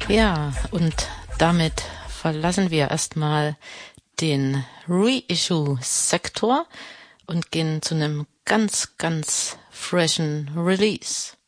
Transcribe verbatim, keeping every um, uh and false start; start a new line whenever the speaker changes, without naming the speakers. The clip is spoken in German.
Ja, und damit verlassen wir erstmal den Reissue-Sektor und gehen zu einem ganz, ganz freshen Release.